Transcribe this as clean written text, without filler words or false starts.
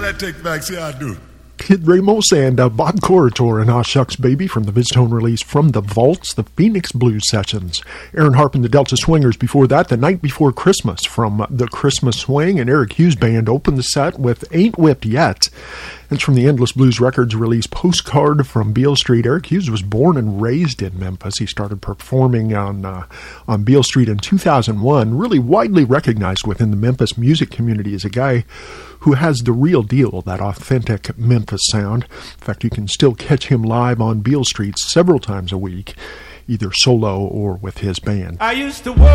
that take back? See how I do. Kid Ramos and Bob Corritore and Aw Shucks Baby from the VizzTone release From the Vaults, the Phoenix Blues Sessions. Aaron Harp and the Delta Swingers before that, The Night Before Christmas from the Christmas Swing, and Eric Hughes Band opened the set with Ain't Whipped Yet. It's from the Endless Blues Records release Postcard from Beale Street. Eric Hughes was born and raised in Memphis. He started performing on Beale Street in 2001, really widely recognized within the Memphis music community as a guy who has the real deal, that authentic Memphis sound. In fact, you can still catch him live on Beale Street several times a week, either solo or with his band. I used to work